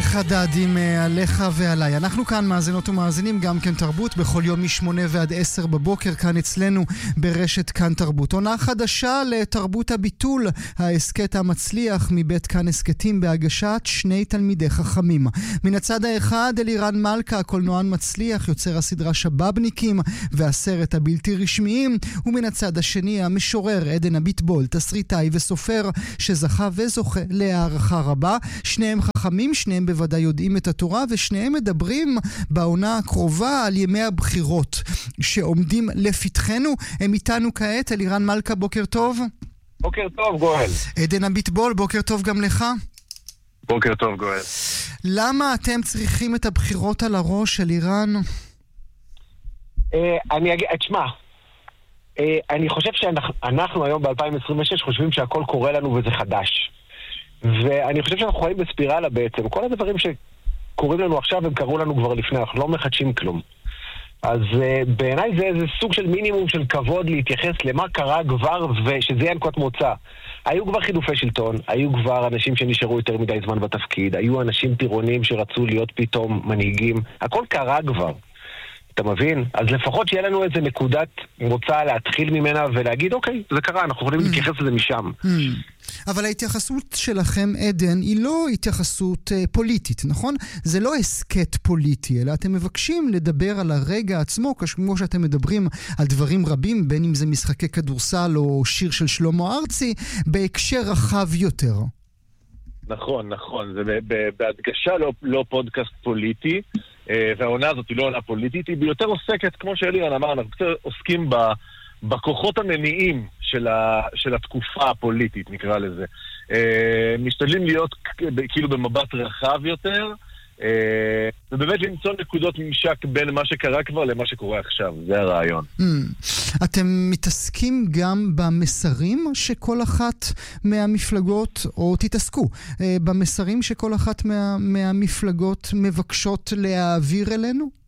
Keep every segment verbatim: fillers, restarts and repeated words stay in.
חדד עם עליך ועליי. אנחנו כאן מאזינות ומאזינים גם כן תרבות בכל יום משמונה ועד עשר בבוקר כאן אצלנו ברשת כאן תרבות. עונה חדשה לתרבות הביטול, העסקת המצליח מבית כאן הסקטים בהגשת שני תלמידי חכמים. מן הצד האחד אלירן מלכה, הקולנוען מצליח, יוצר הסדרה שבאבניקים והסרט הבלתי רשמיים, ומן הצד השני המשורר עדן הביטבול, תסריטאי וסופר שזכה וזוכה להערכה רבה. שניהם חכמים, שניהם בוודאי יודעים את התורה, ושניהם מדברים בעונה הקרובה על ימי הבחירות שעומדים לפתחנו. הם איתנו כעת. אלירן מלכה, בוקר טוב. בוקר טוב, גואל. עדן הביטבול, בוקר טוב גם לך. בוקר טוב, גואל. למה אתם צריכים את הבחירות על הראש, אלירן? אה, אני אגיד, תשמע, אה, אני חושב שאנחנו היום ב-אלפיים עשרים ושש חושבים שהכל קורה לנו וזה חדש. ואני חושב שאנחנו חיים בספירלה בעצם. כל הדברים שקורים לנו עכשיו הם קרו לנו כבר לפני, אנחנו לא מחדשים כלום. אז uh, בעיניי זה איזה סוג של מינימום של כבוד להתייחס למה קרה כבר ושזה יהיה נקודת מוצא. היו כבר חילופי שלטון, היו כבר אנשים שנשארו יותר מדי זמן בתפקיד, היו אנשים טירונים שרצו להיות פתאום מנהיגים, הכל קרה כבר. אתה מבין? אז לפחות שיהיה לנו איזה נקודת מוצא להתחיל ממנה ולהגיד, אוקיי, זה קרה, אנחנו יכולים להתייחס לזה משם. אבל ההתייחסות שלכם, עדן, היא לא התייחסות פוליטית, נכון? זה לא הסקט פוליטי, אלא אתם מבקשים לדבר על הרגע עצמו, כמו שאתם מדברים על דברים רבים, בין אם זה משחקי כדורסל או שיר של שלמה ארצי, בהקשר רחב יותר. נכון, נכון. זה בהדגשה לא, לא פודקאסט פוליטי, והעונה הזאת היא לא עונה פוליטית, היא ביותר עוסקת, כמו שאלירן אמר, אנחנו קצת עוסקים בכוחות המניעים של, ה, של התקופה הפוליטית, נקרא לזה. משתדלים להיות כאילו במבט רחב יותר, ובאמת למצוא נקודות ממשק בין מה שקרה כבר למה שקורה עכשיו. זה הרעיון. אתם מתעסקים גם במסרים שכל אחת מהמפלגות, או תתעסקו, במסרים שכל אחת מה, מהמפלגות מבקשות להעביר אלינו?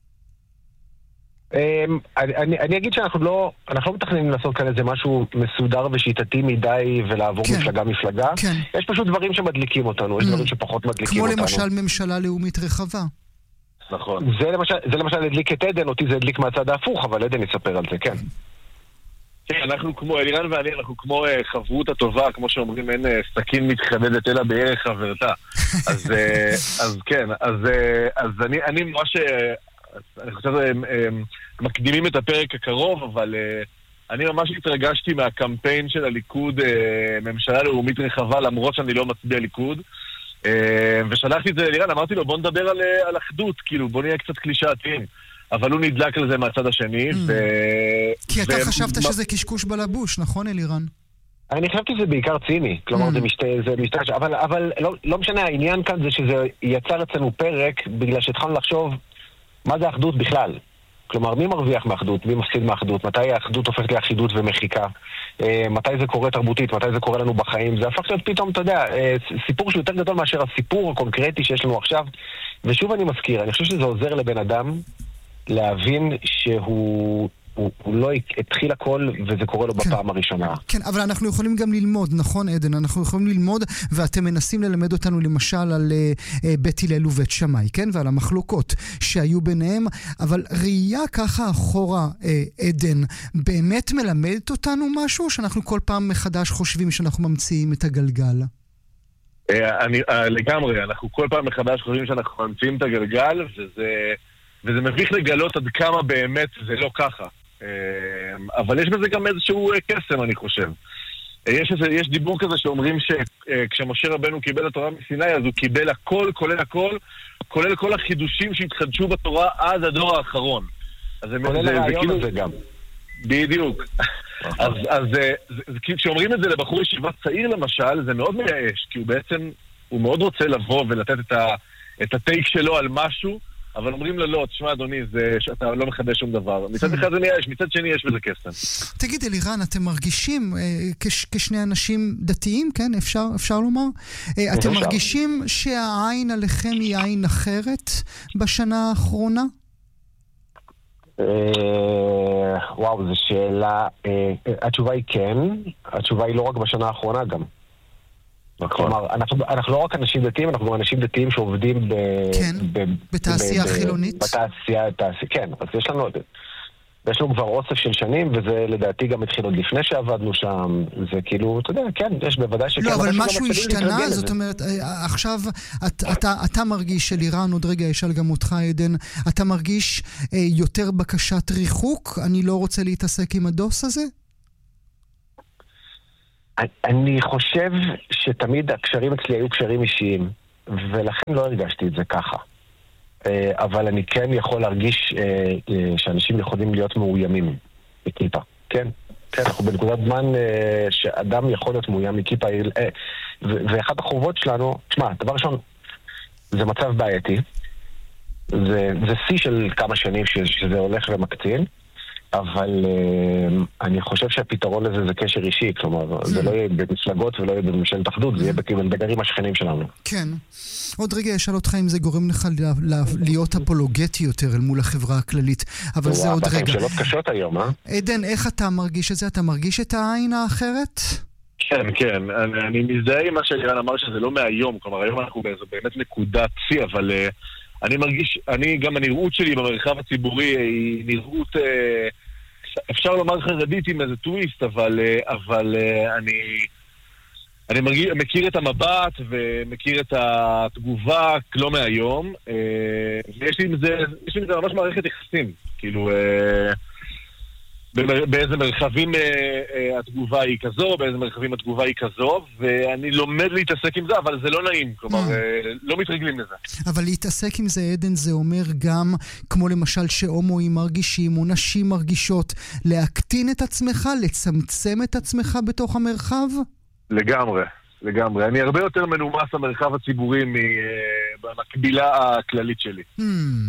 אני, אני אגיד שאנחנו לא, אנחנו לא מתכננים לעשות כאן איזה משהו מסודר ושיטתי מדי ולעבור כן. מפלגה מפלגה. כן. יש פשוט דברים שמדליקים אותנו, יש דברים שפחות מדליקים כמו אותנו. כמו למשל ממשלה לאומית רחבה. נכון. זה למשל, זה למשל הדליק את עדן, אותי זה הדליק מהצד ההפוך, אבל עדן יספר על זה, כן. כן, אנחנו כמו, אלירן ואני, אנחנו כמו חברות הטובה, כמו שאומרים, אין סכין מתחדדת אלא בערך חברתה. אז, אז כן, אז, אז אני, אני ממש, אני חושב, מקדימים את הפרק הקרוב, אבל אני ממש התרגשתי מהקמפיין של הליכוד, ממשלה לאומית רחבה, למרות שאני לא מצביע ליכוד. ושלחתי את זה אלירן, אמרתי לו, בוא נדבר על, על אחדות, כאילו, בוא נהיה קצת קלישאתיים. אבל הוא נדלק על זה מהצד השני. ו... כי אתה חשבת שזה קשקוש בלבוש, נכון אלירן? אני חשבתי שזה בעיקר ציני, כלומר זה משתה, זה משתה, אבל, אבל לא, לא משנה, העניין כאן זה שזה יצר אצלנו פרק, בגלל שהתחלנו לחשוב מה זה אחדות בכלל. כלומר, מי מרוויח מאחדות, מי מפסיד מאחדות, מתי האחדות הופכת לאחידות ומחיקה, מתי זה קורה תרבותית, מתי זה קורה לנו בחיים, זה הפך להיות פתאום, אתה יודע, סיפור שהוא יותר גדול מאשר הסיפור הקונקרטי שיש לנו עכשיו, ושוב אני מזכיר, אני חושב שזה עוזר לבן אדם להבין שהוא הוא, הוא לא התחיל הכל וזה קורה לו כן. בפעם הראשונה. כן, אבל אנחנו יכולים גם ללמוד, נכון עדן? אנחנו יכולים ללמוד, ואתם מנסים ללמד אותנו למשל על uh, בית הלל ובית שמאי, כן? ועל המחלוקות שהיו ביניהם, אבל ראייה ככה אחורה, uh, עדן, באמת מלמדת אותנו משהו שאנחנו כל פעם מחדש חושבים שאנחנו ממציאים את הגלגל? אני, לגמרי, אנחנו כל פעם מחדש חושבים שאנחנו ממציאים את הגלגל, וזה, וזה מביך לגלות עד כמה באמת זה לא ככה. אבל יש בזה גם איזשהו קסם, אני חושב. יש, איזה, יש דיבור כזה שאומרים שכשמשה רבנו קיבל את התורה מסיני, אז הוא קיבל הכל, כולל הכל, כולל כל החידושים שהתחדשו בתורה עד הדור האחרון. כולל הרעיון הזה גם. בדיוק. אז, אז כשאומרים את זה לבחור ישיבה צעיר למשל, זה מאוד מייאש, כי הוא בעצם, הוא מאוד רוצה לבוא ולתת את, ה, את הטייק שלו על משהו, אבל אומרים לו לא, תשמע אדוני, זה שאתה לא מחדש שום דבר. מצד אחד זה מייאש, מצד שני יש בזה קסם. תגיד אלירן, אתם מרגישים כש, כשני אנשים דתיים, כן? אפשר, אפשר לומר? אתם מרגישים שהעין עליכם היא עין אחרת בשנה האחרונה? וואו, זו שאלה. התשובה היא כן. התשובה היא לא רק בשנה האחרונה גם. כלומר, אנחנו, אנחנו לא רק אנשים דתיים, אנחנו אנשים דתיים שעובדים ב... כן, ב, בתעשייה ב, חילונית. בתעשייה, תעשייה, כן, אז יש לנו... יש לנו כבר אוסף של שנים, וזה לדעתי גם התחיל עוד לפני שעבדנו שם, זה כאילו, אתה יודע, כן, יש בוודאי שכן. לא, אבל משהו השתנה, זאת אומרת, עכשיו את, אתה, אתה מרגיש אלירן, עוד רגע ישאל גם אותך עדן, אתה מרגיש אה, יותר בקשת ריחוק? אני לא רוצה להתעסק עם הדוס הזה? אני חושב שתמיד הקשרים אצלי היו קשרים אישיים, ולכן לא הרגשתי את זה ככה. אבל אני כן יכול להרגיש שאנשים יכולים להיות מאוימים מכיפה. כן, כן, אנחנו בנקודת זמן שאדם יכול להיות מאוים מכיפה, ואחת החובות שלנו, תשמע, דבר ראשון, זה מצב בעייתי, זה, זה שיא של כמה שנים שזה הולך ומקצין, אבל uh, אני חושב שהפתרון לזה זה קשר אישי, כלומר, זה לא יהיה במפלגות ולא יהיה בממשלת אחדות, זה יהיה בגרים השכנים שלנו. כן. עוד רגע ישאל אותך אם זה גורם לך להיות אפולוגטי יותר אל מול החברה הכללית, אבל זה עוד רגע. שאלות קשות היום, אה? עדן, איך אתה מרגיש את זה? אתה מרגיש את העין האחרת? כן, כן. אני, אני מזדהה עם מה שאלירן אמר שזה לא מהיום, כלומר, היום אנחנו באיזו באמת נקודת צי, אבל... Uh, אני מרגיש, אני, גם הנראות שלי במרחב הציבורי היא נראות, אפשר לומר חרדית עם איזה טוויסט, אבל, אבל אני, אני מרגיש, מכיר את המבט ומכיר את התגובה לא מהיום, ויש לי עם זה, יש לי עם זה ממש מערכת יחסים, כאילו, באיזה מרחבים התגובה היא כזו, באיזה מרחבים התגובה היא כזו, ואני לומד להתעסק עם זה, אבל זה לא נעים, כלומר, לא מתרגלים לזה. אבל להתעסק עם זה, עדן, זה אומר גם, כמו למשל שהומואים מרגישים, או נשים מרגישות, להקטין את עצמך, לצמצם את עצמך בתוך המרחב? לגמרי, לגמרי. אני הרבה יותר מנומס המרחב הציבורי במקבילה הכללית שלי. Hmm.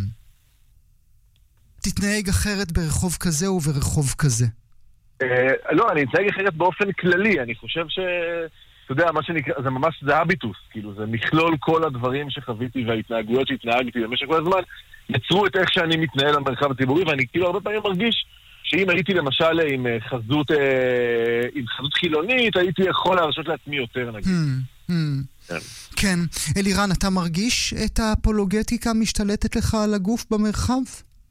תתנהג אחרת ברחוב כזה וברחוב כזה? לא, אני אתנהג אחרת באופן כללי. אני חושב ש... אתה יודע, מה שנקרא, זה ממש, זה הביטוס. כאילו, זה מכלול כל הדברים שחוויתי וההתנהגויות שהתנהגתי במשך כל הזמן, יצרו את איך שאני מתנהל במרחב הציבורי, ואני כאילו הרבה פעמים מרגיש שאם הייתי למשל עם חזות, עם חזות חילונית, הייתי יכול להרשות לעצמי יותר, נגיד. כן. אלירן, אתה מרגיש את האפולוגטיקה משתלטת לך על הגוף במרחב?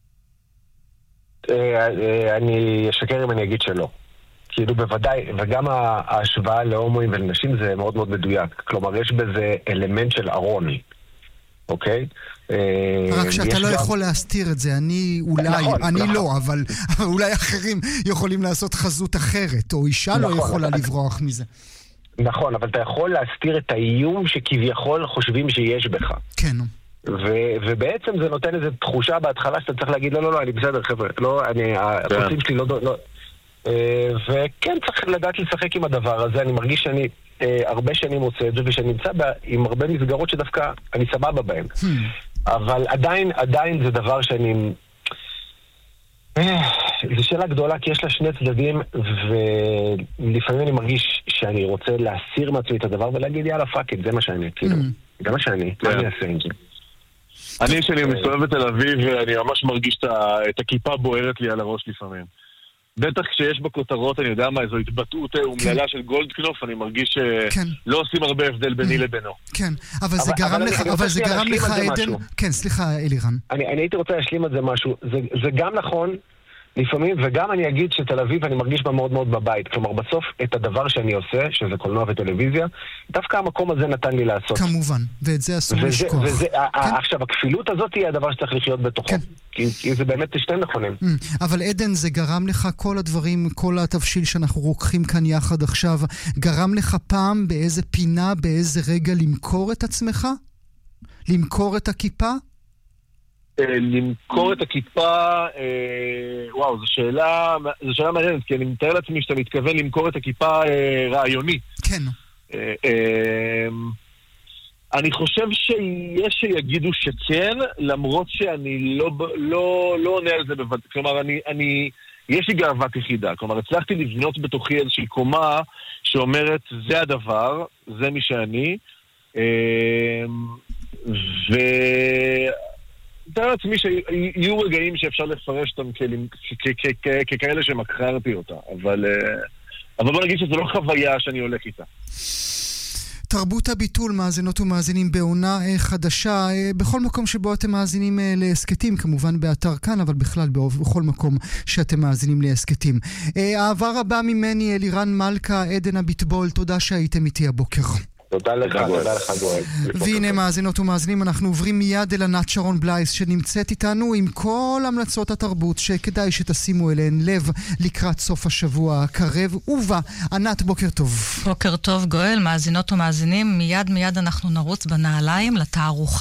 אני אשקר אם אני אגיד שלא. כאילו בוודאי, וגם ההשוואה להומואים ולנשים זה מאוד מאוד מדויק. כלומר, יש בזה אלמנט של ארון, אוקיי? רק שאתה לא יכול להסתיר את זה. אני אולי, אני לא, אבל אולי אחרים יכולים לעשות חזות אחרת, או אישה לא יכולה לברוח מזה. נכון, אבל אתה יכול להסתיר את האיום שכביכול חושבים שיש בך. כן. ו- ובעצם זה נותן איזו תחושה בהתחלה שאתה צריך להגיד, לא, לא, לא, אני בסדר, חבר'ה, לא, אני, הפרצים שלי לא, לא, וכן, צריך לדעת לשחק עם הדבר הזה. אני מרגיש שאני הרבה שנים עושה את זה, ושאני נמצא עם הרבה מסגרות שדווקא אני סבבה בהן. אבל עדיין, עדיין זה דבר שאני... זו שאלה גדולה, כי יש לה שני צדדים, ולפעמים אני מרגיש שאני רוצה להסיר מעצמי את הדבר, ולהגיד, יאללה, פאק את, זה מה שאני, כאילו. זה מה שאני, מה אני אעשה עם זה? אני שאני מסתובב בתל אביב, ואני ממש מרגיש את הכיפה בוערת לי על הראש לפעמים. בטח כשיש בכותרות, אני יודע מה, איזו התבטאות אומללה של גולדקנופ, אני מרגיש שלא עושים הרבה הבדל ביני לבינו. כן, אבל זה גרם לך, אבל זה גרם לך עדן... כן, סליחה, אלירן. אני הייתי רוצה להשלים את זה משהו. זה גם נכון, לפעמים, וגם אני אגיד שתל אביב אני מרגיש בה מאוד מאוד בבית. כלומר, בסוף את הדבר שאני עושה, שזה קולנוע וטלוויזיה, דווקא המקום הזה נתן לי לעשות. כמובן, ואת זה אסור לשכוח. עכשיו, הכפילות הזאת היא הדבר שצריך לחיות בתוכו. כי זה באמת שתי נכונים. אבל עדן, זה גרם לך כל הדברים, כל התבשיל שאנחנו רוקחים כאן יחד עכשיו, גרם לך פעם באיזה פינה, באיזה רגע למכור את עצמך? למכור את הכיפה? למכור את הכיפה, וואו, זו שאלה, זו שאלה מעניינת, כי אני מתאר לעצמי שאתה מתכוון למכור את הכיפה רעיונית. כן. אני חושב שיש שיגידו שכן, למרות שאני לא, לא, לא עונה על זה בוודא. כלומר, אני, אני, יש לי גאוות יחידה. כלומר, הצלחתי לבנות בתוכי איזושהי קומה שאומרת, זה הדבר, זה מי שאני, ו... מתאר לעצמי שיהיו רגעים שאפשר לפרש אותם ככאלה שמכרתי אותה, אבל בוא נגיד שזו לא חוויה שאני הולך איתה. תרבות הביטול, מאזינות ומאזינים בעונה חדשה, בכל מקום שבו אתם מאזינים להסקטים, כמובן באתר כאן, אבל בכלל בכל מקום שאתם מאזינים להסקטים. העבר הבא ממני, אלירן מלכה, עדן הביטבול, תודה שהייתם איתי הבוקר. תודה לך, תודה לך גואל. והנה מאזינות ומאזינים, אנחנו עוברים מיד אל ענת שרון בלייס שנמצאת איתנו עם כל המלצות התרבות שכדאי שתשימו אליהן לב לקראת סוף השבוע הקרב ובא. ענת, בוקר טוב. בוקר טוב גואל, מאזינות ומאזינים, מיד מיד אנחנו נרוץ בנעליים לתערוכה